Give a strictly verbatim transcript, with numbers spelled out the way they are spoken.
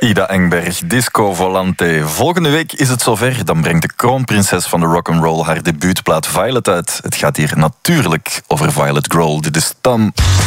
Ida Engberg, Disco Volante. Volgende week is het zover. Dan brengt de kroonprinses van de rock'n'roll haar debuutplaat Violet uit. Het gaat hier natuurlijk over Violet Grohl. Dit is Tam.